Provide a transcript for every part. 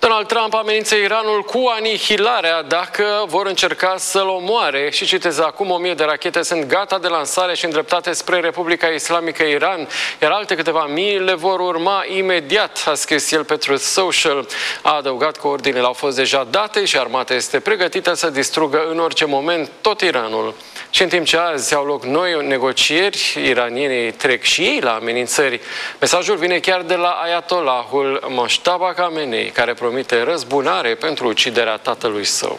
Donald Trump amenință Iranul cu anihilarea dacă vor încerca să-l omoare și citez acum: 1000 de rachete sunt gata de lansare și îndreptate spre Republica Islamică Iran, iar alte câteva mii le vor urma imediat, a scris el pe Truth Social. A adăugat că ordinele au fost deja date și armata este pregătită să distrugă în orice moment tot Iranul. Și în timp ce azi au loc noi negocieri, iranienii trec și ei la amenințări. Mesajul vine chiar de la Ayatollahul Mojtaba Khamenei, care promite răzbunare pentru uciderea tatălui său.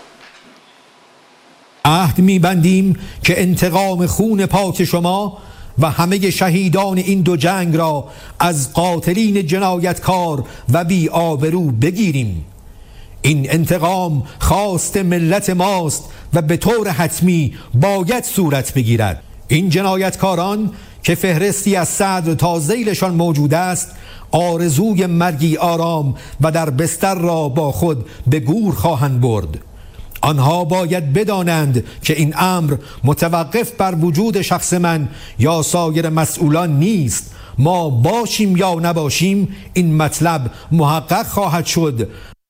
عهد می‌بندیم که انتقام خون پاک شما و همه شهیدان این دو جنگ را از قاتلین جنایتکار و بی‌آبرو بگیریم. این انتقام خواست ملت ماست و به طور حتمی باید صورت بگیرد. این جنایتکاران که فهرستی از صدر تا ذیلشان موجود است، آرزوی مرگی آرام و در بستر را با خود به گور خواهند برد. آنها باید بدانند که این امر متوقف بر وجود شخص من یا سایر مسئولان نیست. ما باشیم یا نباشیم این مطلب محقق خواهد شد.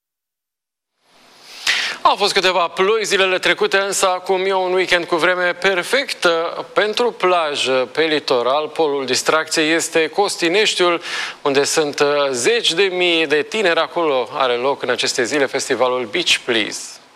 Au fost câteva ploi zilele trecute, însă acum e un weekend cu vreme perfectă pentru plajă pe litoral. Polul distracției este Costineștiul, unde sunt zeci de mii de tineri. Acolo are loc în aceste zile festivalul Beach Please.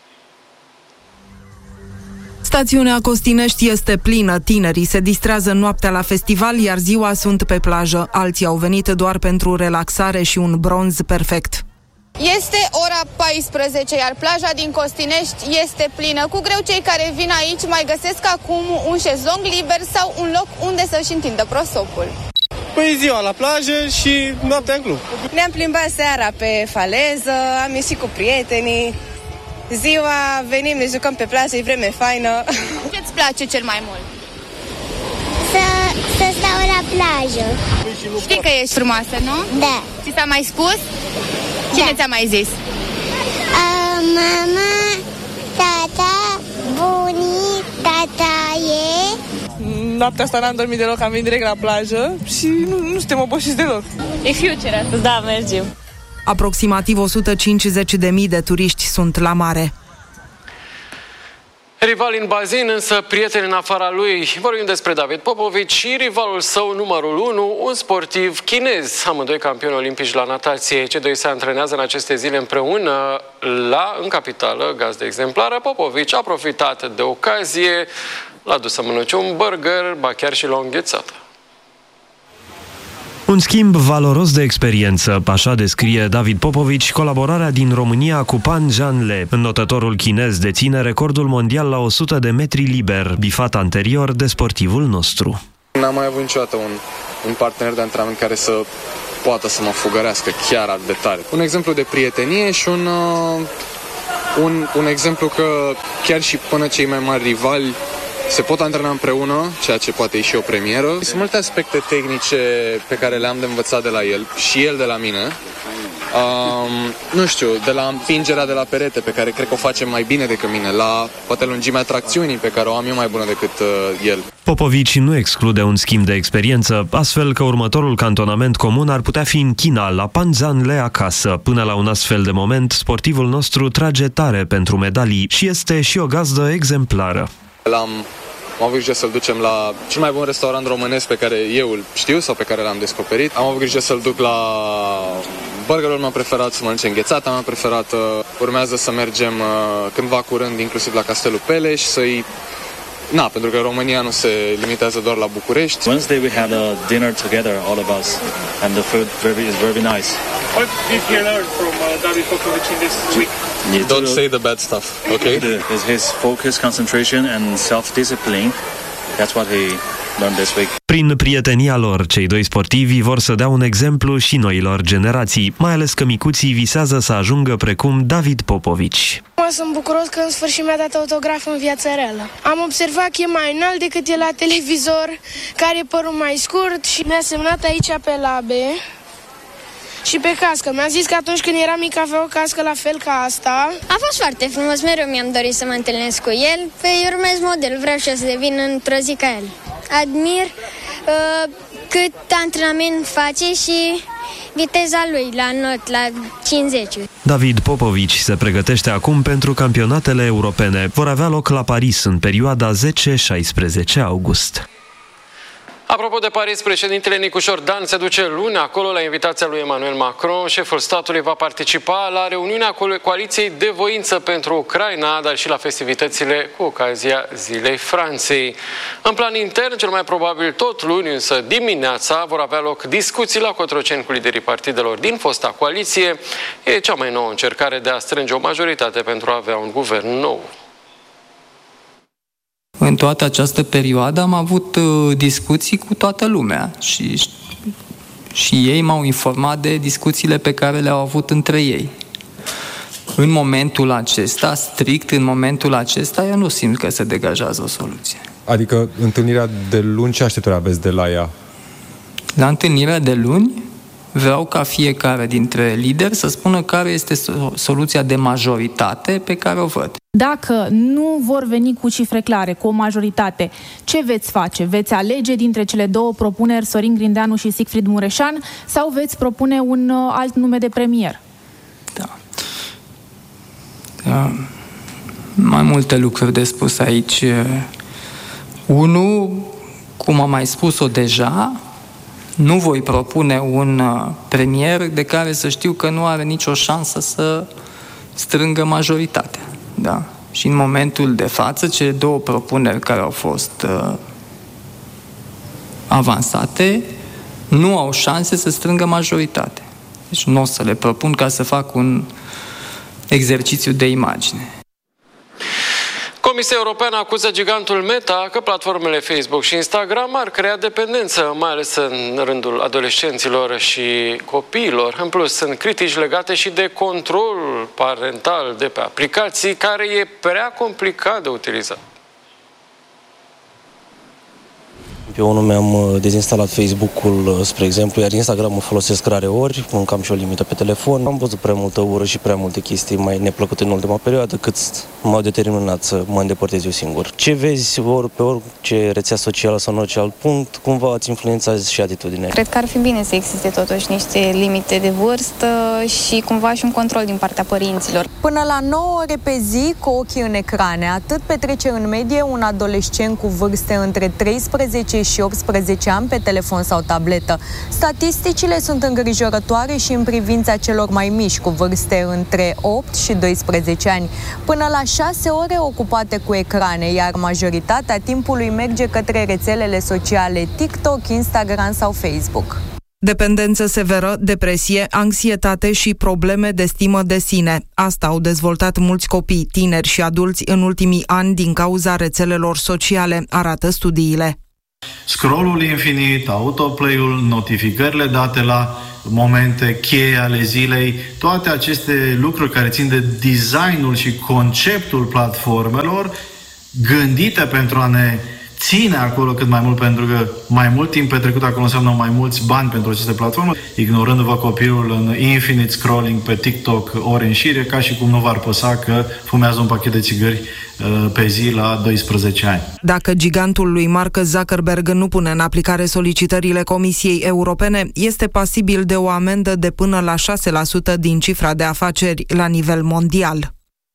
Stațiunea Costinești este plină, tinerii se distrează noaptea la festival, iar ziua sunt pe plajă. Alții au venit doar pentru relaxare și un bronz perfect. Este ora 14, iar plaja din Costinești este plină. Cu greu cei care vin aici mai găsesc acum un șezlong liber sau un loc unde să-și întindă prosopul. Păi ziua la plajă și noaptea în club. Ne-am plimbat seara pe faleză, am ieșit cu prietenii. Ziua venim, ne jucăm pe plajă, e vreme faină. Ce-ți place cel mai mult? Să stau la plajă. Știi că ești frumoasă, nu? Da. Ți s-a mai spus? Cine ți-a mai zis? Mama, tata, bunii, tataie. Noaptea asta n-am dormit deloc, am venit direct la plajă și nu suntem obosiți deloc. E future astăzi. Da, mergem. Aproximativ 150.000 de turiști sunt la mare. Rival în bazin, însă prieten în afara lui. Vorbim despre David Popovici și rivalul său numărul 1, un sportiv chinez. Amândoi campioni olimpici la natație. Cei doi se antrenează în aceste zile împreună în capitală, gazdă exemplară. Popovici a profitat de ocazie, l-a dus să mănânce un burger, ba chiar și la o înghețată. Un schimb valoros de experiență, așa descrie David Popovici colaborarea din România cu Pan Zhanle. Înnotătorul chinez deține recordul mondial la 100 de metri liber, bifat anterior de sportivul nostru. N-am mai avut niciodată un partener de antrenament care să poată să mă fugărească chiar de tare. Un exemplu de prietenie și un exemplu că chiar și până cei mai mari rivali se pot antrena împreună, ceea ce poate e și o premieră. Sunt multe aspecte tehnice pe care le-am de învățat de la el și el de la mine. Nu știu, de la împingerea de la perete, pe care cred că o face mai bine decât mine, la poate lungimea tracțiunii, pe care o am eu mai bună decât el. Popovici nu exclude un schimb de experiență, astfel că următorul cantonament comun ar putea fi în China, la Pan Zhanle acasă. Până la un astfel de moment, sportivul nostru trage tare pentru medalii și este și o gazdă exemplară. Am avut grijă să-l ducem la cel mai bun restaurant românesc pe care eu îl știu sau pe care l-am descoperit. Am avut grijă să-l duc la burgerul meu preferat, să mănânce înghețata mea preferată. Urmează să mergem cândva curând, inclusiv la Castelul Peleș, pentru că România nu se limitează doar la București. Wednesday we had a dinner together, all of us, and the food is very nice. What did you learn from David Popovici in this week? Don't say the bad stuff, okay? His focus, concentration and self-discipline. That's what he learned this week. Prin prietenia lor, cei doi sportivi vor să dea un exemplu și noilor generații, mai ales că micuții visează să ajungă precum David Popovici. Sunt bucuros că în sfârșit mi-a dat autograf în viața reală. Am observat că e mai înalt decât e la televizor, că are părul mai scurt și mi-a semnat aici pe labe și pe cască. Mi-a zis că atunci când era mic avea o cască la fel ca asta. A fost foarte frumos, mereu mi-am dorit să mă întâlnesc cu el. Păi urmez model, vreau și eu să devin într-o zi ca el. Admir cât antrenament face și viteza lui la not, la 50. David Popovici se pregătește acum pentru campionatele europene. Vor avea loc la Paris în perioada 10-16 august. Apropo de Paris, președintele Nicușor Dan se duce luni acolo la invitația lui Emmanuel Macron. Șeful statului va participa la reuniunea Coaliției de Voință pentru Ucraina, dar și la festivitățile cu ocazia Zilei Franței. În plan intern, cel mai probabil tot luni, însă dimineața, vor avea loc discuții la Cotroceni cu liderii partidelor din fosta coaliție. E cea mai nouă încercare de a strânge o majoritate pentru a avea un guvern nou. În toată această perioadă am avut discuții cu toată lumea și ei m-au informat de discuțiile pe care le-au avut între ei. În momentul acesta, strict în momentul acesta, eu nu simt că se degajează o soluție. Adică întâlnirea de luni, ce așteptări aveți de la ea? La întâlnirea de luni vreau ca fiecare dintre lideri să spună care este soluția de majoritate pe care o văd. Dacă nu vor veni cu cifre clare, cu o majoritate, ce veți face? Veți alege dintre cele două propuneri, Sorin Grindeanu și Sigfrid Mureșan, sau veți propune un alt nume de premier? Da. Mai multe lucruri de spus aici. Unu, cum am mai spus-o deja, nu voi propune un premier de care să știu că nu are nicio șansă să strângă majoritatea. Da. Și în momentul de față, cele două propuneri care au fost avansate nu au șanse să strângă majoritate. Deci nu o să le propun ca să fac un exercițiu de imagine. Comisia Europeană acuză gigantul Meta că platformele Facebook și Instagram ar crea dependență, mai ales în rândul adolescenților și copiilor. În plus, sunt critici legate și de controlul parental de pe aplicații, care e prea complicat de utilizat. Eu unul mi-am dezinstalat Facebook-ul, spre exemplu, iar Instagram-ul folosesc rare ori, încă am și o limită pe telefon. Am văzut prea multă ură și prea multe chestii mai neplăcute în ultima perioadă, cât m-au determinat să mă îndepărtez eu singur. Ce vezi ori pe orice rețea socială sau în orice alt punct, cumva îți influențează și atitudinea. Cred că ar fi bine să existe totuși niște limite de vârstă și cumva și un control din partea părinților. Până la 9 ore pe zi cu ochii în ecrane, atât petrece în medie un adolescent cu vârste între 13 și 18 ani pe telefon sau tabletă. Statisticile sunt îngrijorătoare și în privința celor mai mici, cu vârste între 8 și 12 ani, până la 6 ore ocupate cu ecrane, iar majoritatea timpului merge către rețelele sociale TikTok, Instagram sau Facebook. Dependență severă, depresie, anxietate și probleme de stimă de sine. Asta au dezvoltat mulți copii, tineri și adulți în ultimii ani din cauza rețelelor sociale, arată studiile. Scrollul infinit, autoplay-ul, notificările date la momente cheie ale zilei, toate aceste lucruri care țin de designul și conceptul platformelor gândite pentru a ne ține acolo cât mai mult, pentru că mai mult timp petrecut acolo înseamnă mai mulți bani pentru aceste platforme, ignorându-vă copilul în infinite scrolling pe TikTok ori în șire, ca și cum nu v-ar păsa că fumează un pachet de țigări pe zi la 12 ani. Dacă gigantul lui Mark Zuckerberg nu pune în aplicare solicitările Comisiei Europene, este pasibil de o amendă de până la 6% din cifra de afaceri la nivel mondial.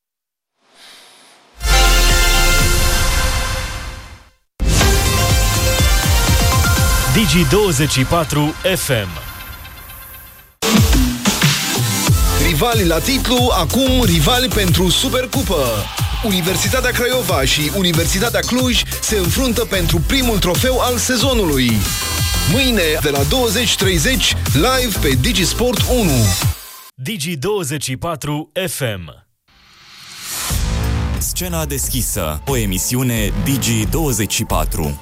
Digi24 FM. Rivali la titlu, acum rivali pentru Supercupă. Universitatea Craiova și Universitatea Cluj se înfruntă pentru primul trofeu al sezonului. Mâine, de la 20:30, live pe Digisport 1. Digi24 FM. Scena deschisă, o emisiune Digi24.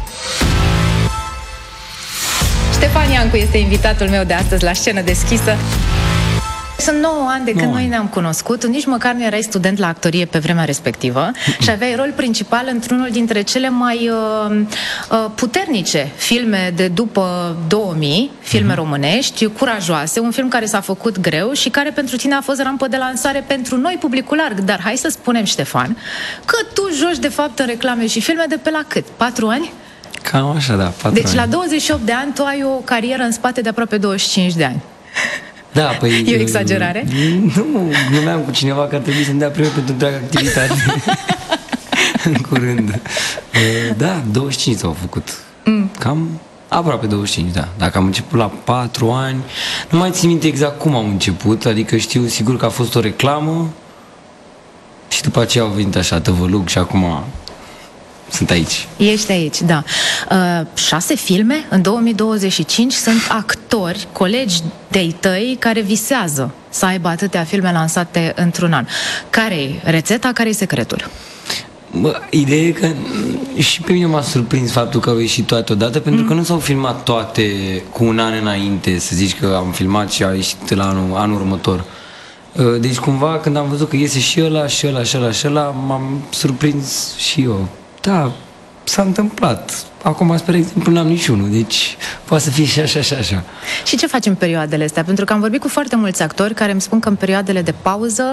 Ștefan Iancu este invitatul meu de astăzi la Scenă deschisă. Sunt 9 ani de când noi ne-am cunoscut, nici măcar nu erai student la actorie pe vremea respectivă și aveai rol principal într-unul dintre cele mai puternice filme de după 2000, filme românești, Curajoase, un film care s-a făcut greu și care pentru tine a fost rampă de lansare pentru noi, publicul larg. Dar hai să spunem, Ștefan, că tu joci de fapt în reclame și filme de pe la cât? 4 ani? Cam așa, da, 4 Deci ani. la 28 de ani tu ai o carieră în spate de aproape 25 de ani. Da, păi... E o exagerare? Nu, glumeam cu cineva că ar trebui să-mi dea premiu pentru întreaga activitate. În curând. Da, 25 s-au făcut. Cam aproape 25, da. Dacă am început la 4 ani, nu mai țin minte exact cum am început, adică știu sigur că a fost o reclamă și după aceea au venit așa tăvălug și acum sunt aici. Ești aici, da. 6 filme în 2025, sunt actori, colegi de-ai tăi care visează să aibă atâtea filme lansate într-un an. Care-i rețeta, care-i secretul? Ideea e că și pe mine m-a surprins faptul că au ieșit toate odată, pentru că nu s-au filmat toate cu un an înainte, să zici că am filmat și a ieșit la anul următor. Deci cumva când am văzut că iese și ăla, și ăla, și ăla, și ăla, m-am surprins și eu. Da, s-a întâmplat. Acum, spre exemplu, n-am niciunul, deci poate să fie și așa, și așa. Și ce faci în perioadele astea? Pentru că am vorbit cu foarte mulți actori care îmi spun că în perioadele de pauză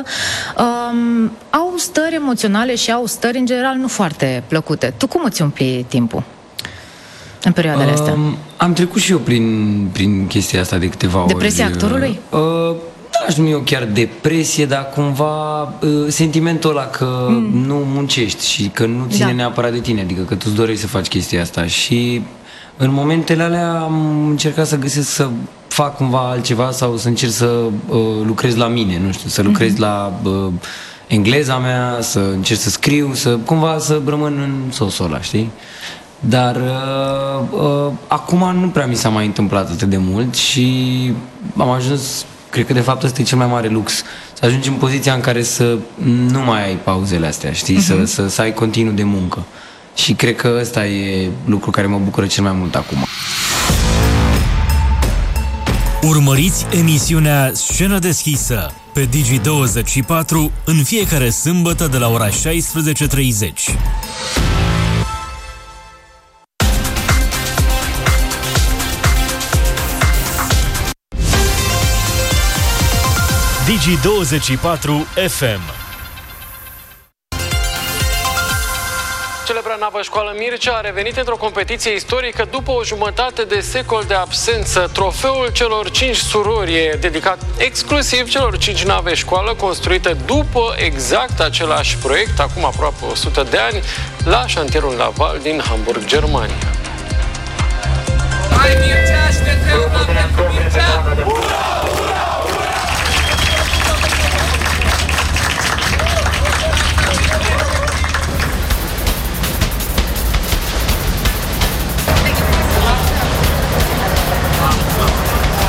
au stări emoționale și au stări, în general, nu foarte plăcute. Tu cum îți umpli timpul în perioadele astea? Am trecut și eu prin chestia asta de câteva ori. Depresia actorului? Aș numi eu chiar depresie, dar cumva sentimentul ăla că nu muncești și că nu ține neapărat de tine, adică că tu îți dorești să faci chestia asta. Și în momentele alea am încercat să găsesc să fac cumva altceva sau să încerc să lucrez la mine, nu știu, să lucrez la engleza mea, să încerc să scriu, să cumva să rămân în sosul ăla, știi? Dar acum nu prea mi s-a mai întâmplat atât de mult și am ajuns, cred că de fapt ăsta e cel mai mare lux, să ajungi în poziția în care să nu mai ai pauzele astea, știi? Să ai continuu de muncă. Și cred că ăsta e lucru care mă bucură cel mai mult acum. Urmăriți emisiunea Scenă deschisă pe Digi24 în fiecare sâmbătă de la ora 16:30. Digi24 FM. Celebra navă școală Mircea a revenit într-o competiție istorică după o jumătate de secol de absență. Trofeul celor 5 surori e dedicat exclusiv celor 5 nave școală construite după exact același proiect, acum aproape 100 de ani, la șantierul naval din Hamburg, Germania. Hai Mircea și te întrebăm pentru Mircea!